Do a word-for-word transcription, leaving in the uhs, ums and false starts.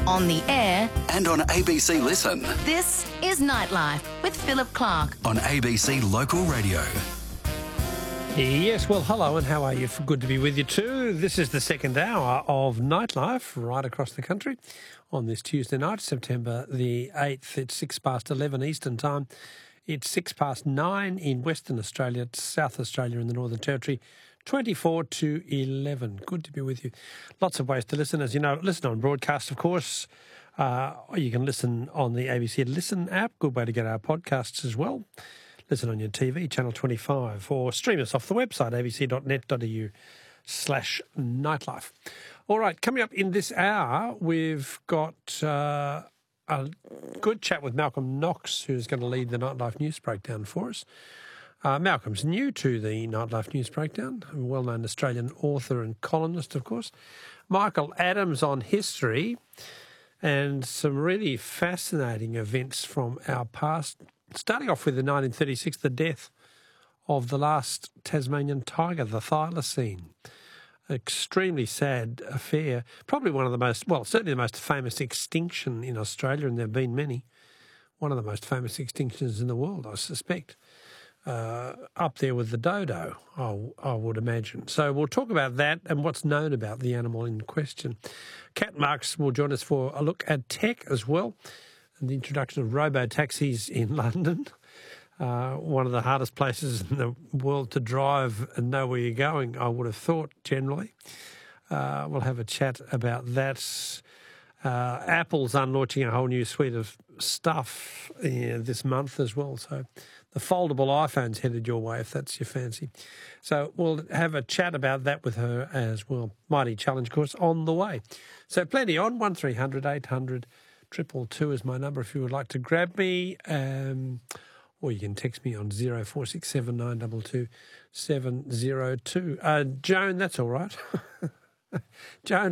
on the air, and on A B C Listen. this is Nightlife with Philip Clark. On A B C Local Radio. Yes, well, hello and how are you? Good to be with you too. This is the second hour of Nightlife right across the country on this Tuesday night, September the eighth. It's six past eleven Eastern Time. It's six past nine in Western Australia, South Australia and the Northern Territory, twenty-four to eleven. Good to be with you. Lots of ways to listen. As you know, listen on broadcast, of course. Uh, you can listen on the A B C Listen app. Good way to get our podcasts as well. Listen on your T V, Channel twenty-five, or stream us off the website, abc.net.au slash nightlife. All right, coming up in this hour, we've got uh, a good chat with Malcolm Knox, who's going to lead the Nightlife News Breakdown for us. Uh, Malcolm's new to the Nightlife News Breakdown, a well-known Australian author and columnist, of course. Michael Adams on history and some really fascinating events from our past. Starting off with the nineteen thirty-six, the death of the last Tasmanian tiger, the thylacine. Extremely sad affair. Probably one of the most, well, certainly the most famous extinction in Australia, and there have been many. One of the most famous extinctions in the world, I suspect. Uh, up there with the dodo, I, I would imagine. So we'll talk about that and what's known about the animal in question. Kat Marks will join us for a look at tech as well, and the introduction of robo-taxis in London, uh, one of the hardest places in the world to drive and know where you're going, I would have thought, generally. Uh, we'll have a chat about that. Uh, Apple's unlaunching a whole new suite of stuff uh, this month as well, so the foldable iPhone's headed your way if that's your fancy. So we'll have a chat about that with her as well. Mighty Challenge course on the way. So plenty on, one three hundred eight hundred triple two is my number if you would like to grab me, um, or you can text me on zero four six seven nine two two seven zero two. Uh, Joan, that's all right. Joan